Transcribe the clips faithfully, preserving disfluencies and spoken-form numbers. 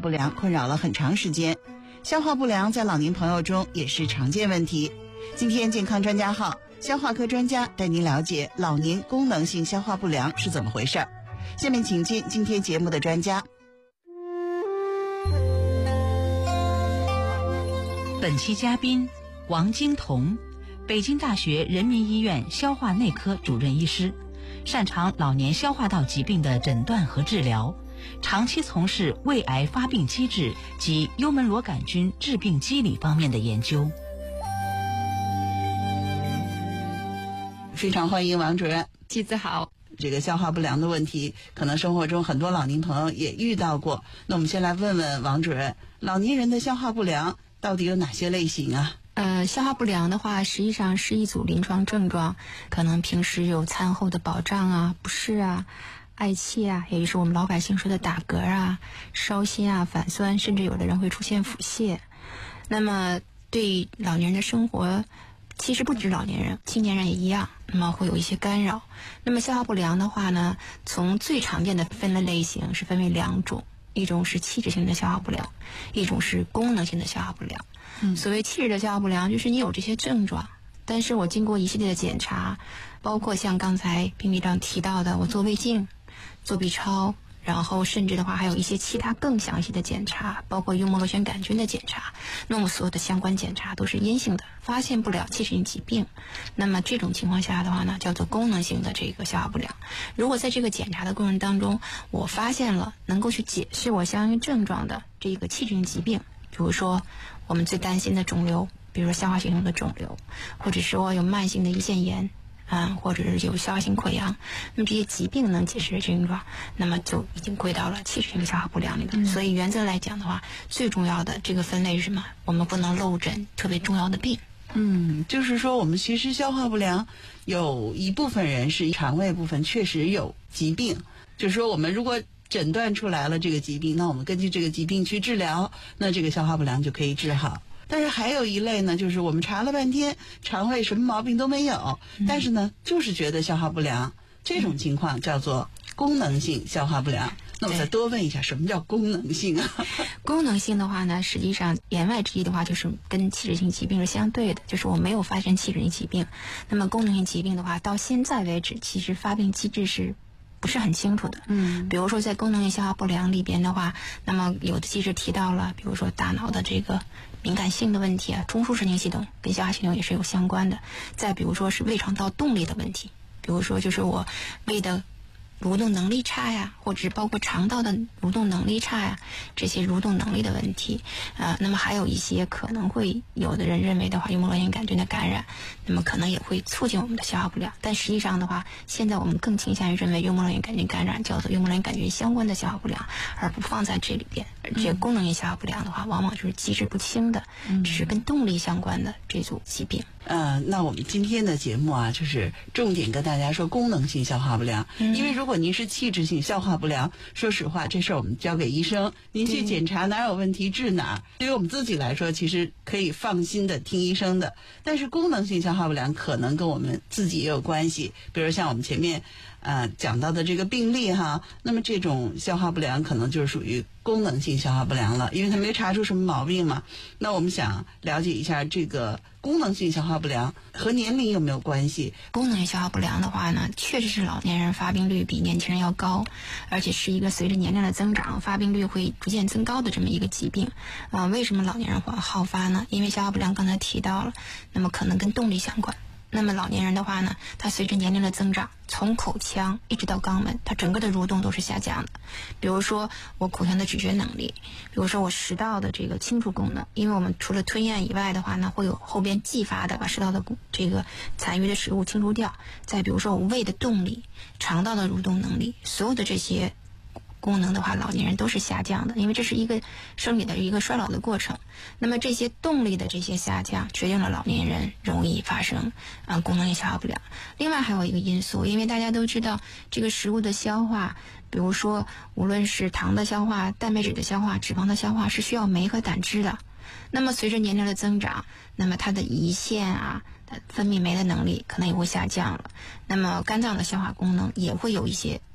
不良困扰了很长时间，消化不良在老年朋友中也是常见问题。今天健康专家号消化科专家带您了解老年功能性消化不良是怎么回事。下面请进今天节目的专家。 本期嘉宾王金彤，北京大学人民医院消化内科主任医师，擅长老年消化道疾病的诊断和治疗，长期从事胃癌发病机制及幽门螺杆菌致病机理方面的研究。 非常欢迎王主任。 妻子好。 这个消化不良的问题，可能生活中很多老年朋友也遇到过。那我们先来问问王主任，老年人的消化不良到底有哪些类型啊？ 呃，消化不良的话，实际上是一组临床症状，可能平时有餐后的饱胀啊、不适啊、嗳气啊，也就是我们老百姓说的打嗝啊、烧心啊、反酸，甚至有的人会出现腹泻。那么对老年人的生活，其实不止老年人，青年人也一样，那么会有一些干扰。那么消化不良的话呢，从最常见的分类类型是分为两种，一种是器质性的消化不良，一种是功能性的消化不良。嗯，所谓器质的消化不良，就是你有这些症状，但是我经过一系列的检查，包括像刚才评比长提到的，我做胃镜、做 B 超，然后甚至的话还有一些其他更详细的检查，包括幽门螺旋杆菌的检查，那么所有的相关检查都是阴性的，发现不了器质性疾病。那么这种情况下的话呢，叫做功能性的这个消化不良。如果在这个检查的过程当中，我发现了能够去解释我相应症状的这个器质性疾病，比如说我们最担心的肿瘤，比如说消化系统的肿瘤，或者说有慢性的胰腺炎啊，或者是有消化性溃疡，那么这些疾病能解释的症状，那么就已经归到了器质性消化不良里头。嗯、所以原则来讲的话，最重要的这个分类是什么？我们不能漏诊特别重要的病。 嗯，就是说我们其实消化不良有一部分人是肠胃部分确实有疾病，就是说我们如果诊断出来了这个疾病，那我们根据这个疾病去治疗，那这个消化不良就可以治好。但是还有一类呢，就是我们查了半天肠胃什么毛病都没有，嗯、但是呢就是觉得消化不良，这种情况叫做功能性消化不良。那我再多问一下，什么叫功能性啊？ 功能性的话呢，实际上言外之意的话，就是跟器质性疾病是相对的，就是我没有发现器质性疾病。那么功能性疾病的话，到现在为止，其实发病机制是不是很清楚的。嗯，比如说在功能性消化不良里边的话，那么有的机制提到了，比如说大脑的这个敏感性的问题啊，中枢神经系统跟消化系统也是有相关的。再比如说是胃肠道动力的问题，比如说就是我胃的蠕动能力差呀，或者是包括肠道的蠕动能力差呀，这些蠕动能力的问题啊、呃，那么还有一些可能会有的人认为的话，幽门螺旋杆菌的感染，那么可能也会促进我们的消化不良。但实际上的话，现在我们更倾向于认为幽门螺旋杆菌感染叫做幽门螺旋杆菌相关的消化不良，而不放在这里边。而且功能性消化不良的话，往往就是机制不清的，只是跟动力相关的这组疾病。 呃，那我们今天的节目啊，就是重点跟大家说功能性消化不良，嗯、因为如果您是器质性消化不良，说实话，这事儿我们交给医生，您去检查哪有问题治哪儿。对于我们自己来说，其实可以放心的听医生的。但是功能性消化不良可能跟我们自己也有关系，比如像我们前面呃讲到的这个病例哈，那么这种消化不良可能就是属于功能性消化不良了，因为它没查出什么毛病嘛。那我们想了解一下这个功能性消化不良和年龄有没有关系？ 功能性消化不良的话呢，确实是老年人发病率比年轻人要高，而且是一个随着年龄的增长，发病率会逐渐增高的这么一个疾病。啊、呃，为什么老年人会好发呢？因为消化不良刚才提到了，那么可能跟动力相关。那么老年人的话呢，他随着年龄的增长，从口腔一直到肛门，它整个的蠕动都是下降的。比如说我口腔的咀嚼能力，比如说我食道的这个清除功能，因为我们除了吞咽以外的话呢，会有后边继发的把食道的这个残余的食物清除掉。再比如说我胃的动力、肠道的蠕动能力，所有的这些功能的话，老年人都是下降的，因为这是一个生理的一个衰老的过程。那么这些动力的这些下降，决定了老年人容易发生啊、呃、功能性消化不良。另外还有一个因素，因为大家都知道这个食物的消化，比如说无论是糖的消化、蛋白质的消化、脂肪的消化，是需要酶和胆汁的。那么随着年龄的增长，那么它的胰腺啊分泌酶的能力可能也会下降了，那么肝脏的消化功能也会有一些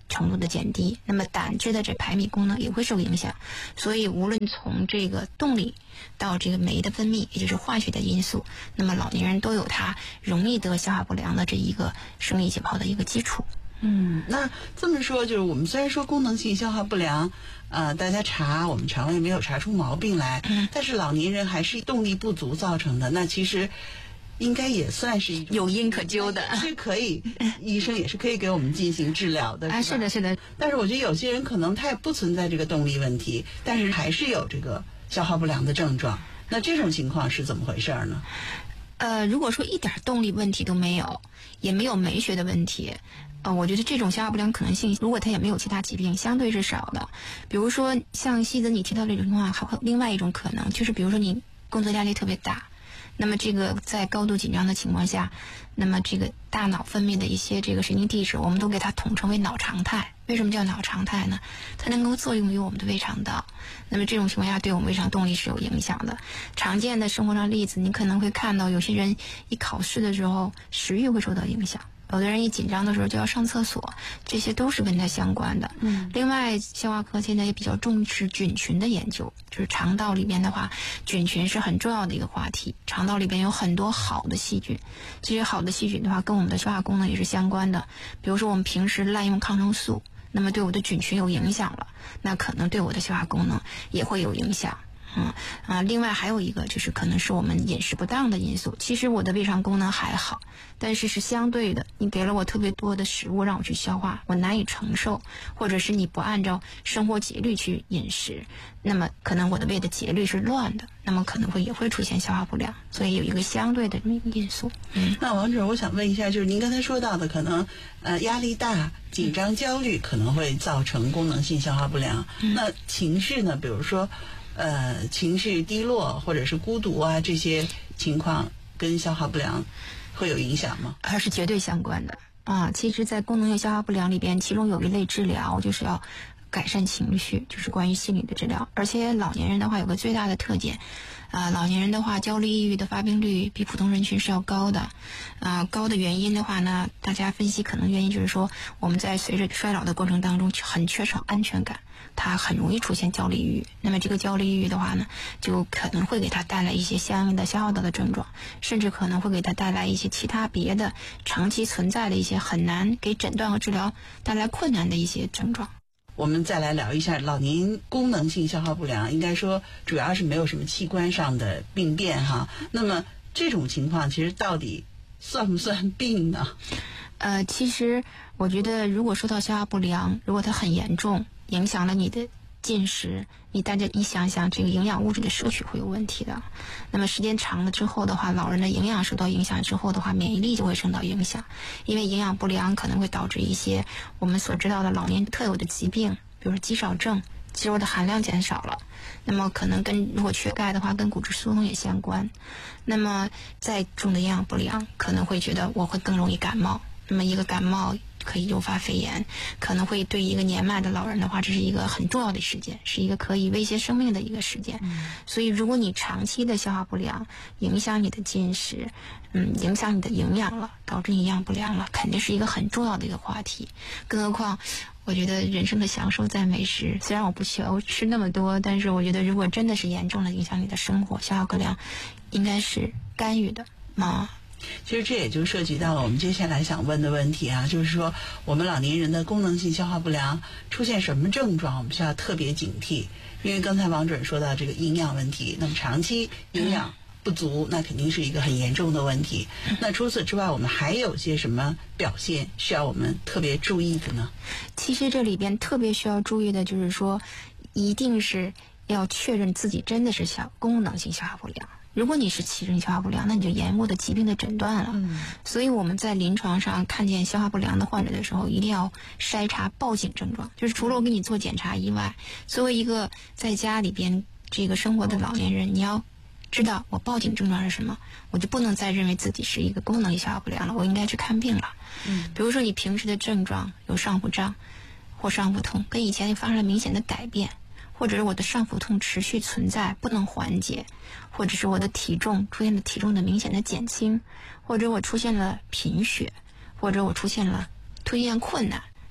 程度的减低，那么胆汁的这排泌功能也会受影响。所以无论从这个动力到这个酶的分泌，也就是化学的因素，那么老年人都有他容易得消化不良的这一个生理解剖的一个基础。 嗯，那这么说，就是我们虽然说功能性消化不良，呃，大家查我们肠胃没有查出毛病来， 嗯， 但是老年人还是动力不足造成的，那其实应该也算是一种有因可究的， 是可以，医生也是可以给我们进行治疗的， 啊，是的，是的。 但是我觉得有些人可能他也不存在这个动力问题，但是还是有这个消化不良的症状，那这种情况是怎么回事呢？ 呃，如果说一点动力问题都没有，也没有酶学的问题，呃，我觉得这种消化不良可能性，如果他也没有其他疾病，相对是少的。比如说像西子你提到这种情况，还会有另外一种可能，就是比如说你工作压力特别大，那么这个在高度紧张的情况下，那么这个大脑分泌的一些这个神经递质，我们都给它统称为脑常态。为什么叫脑常态呢？它能够作用于我们的胃肠道，那么这种情况下对我们胃肠动力是有影响的。常见的生活上例子，你可能会看到有些人一考试的时候食欲会受到影响，有的人一紧张的时候就要上厕所，这些都是跟它相关的。 嗯， 另外消化科现在也比较重视菌群的研究，就是肠道里边的话，菌群是很重要的一个话题。肠道里边有很多好的细菌，这些好的细菌的话跟我们的消化功能也是相关的。比如说我们平时滥用抗生素，那么对我的菌群有影响了，那可能对我的消化功能也会有影响。嗯啊，另外还有一个就是可能是我们饮食不当的因素。其实我的胃肠功能还好，但是是相对的，你给了我特别多的食物让我去消化，我难以承受，或者是你不按照生活节律去饮食，那么可能我的胃的节律是乱的，那么可能会也会出现消化不良。所以有一个相对的因素。嗯， 那王主任，我想问一下，就是您刚才说到的，可能呃压力大、紧张、焦虑可能会造成功能性消化不良。 嗯、 那情绪呢？比如说。呃，情绪低落或者是孤独啊，这些情况跟消化不良会有影响吗？ 还是绝对相关的啊！其实，在功能性消化不良里边，其中有一类治疗就是要改善情绪，就是关于心理的治疗。而且老年人的话有个最大的特点，啊，老年人的话焦虑抑郁的发病率比普通人群是要高的，啊，高的原因的话呢，大家分析可能原因就是说我们在随着衰老的过程当中很缺少安全感。他很容易出现焦虑抑郁，那么这个焦虑抑郁的话呢，就可能会给他带来一些相应的消化道的症状，甚至可能会给他带来一些其他别的长期存在的一些很难给诊断和治疗带来困难的一些症状。 我们再来聊一下老年功能性消化不良，应该说主要是没有什么器官上的病变哈。那么这种情况其实到底算不算病呢？ 呃，其实我觉得如果说到消化不良，如果它很严重，影响了你的进食，你大家你想想这个营养物质的摄取会有问题的。那么时间长了之后的话，老人的营养受到影响之后的话，免疫力就会受到影响，因为营养不良可能会导致一些我们所知道的老年特有的疾病，比如说肌少症，肌肉的含量减少了，那么可能跟如果缺钙的话跟骨质疏松也相关。那么再重的营养不良可能会觉得我会更容易感冒，那么一个感冒可以诱发肺炎，可能会对一个年迈的老人的话，这是一个很重要的事件，是一个可以威胁生命的一个事件。嗯、所以如果你长期的消化不良，影响你的进食，嗯，影响你的营养了，导致你营养不良了，肯定是一个很重要的一个话题。更何况我觉得人生的享受在美食，虽然我不求吃那么多，但是我觉得如果真的是严重的影响你的生活，消化不良应该是干预的啊。 其实这也就涉及到了我们接下来想问的问题啊，就是说我们老年人的功能性消化不良出现什么症状，我们需要特别警惕。因为刚才王主任说到这个营养问题，那么长期营养不足，那肯定是一个很严重的问题。那除此之外，我们还有些什么表现需要我们特别注意的呢？ 其实这里边特别需要注意的就是说，一定是要确认自己真的是消功能性消化不良。如果你是器质性消化不良，那你就延误的疾病的诊断了。嗯，所以我们在临床上看见消化不良的患者的时候，一定要筛查报警症状。就是除了我给你做检查以外，作为一个在家里边这个生活的老年人，你要知道我报警症状是什么，我就不能再认为自己是一个功能性消化不良了，我应该去看病了。嗯，比如说你平时的症状有上腹胀或上腹痛，跟以前发生了明显的改变。或者是我的上腹痛持续存在不能缓解，或者是我的体重出现了体重的明显的减轻，或者我出现了贫血，或者我出现了吞咽困难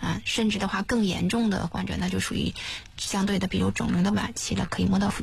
啊，甚至的话更严重的患者，那就属于相对的，比如肿瘤的晚期了，可以摸到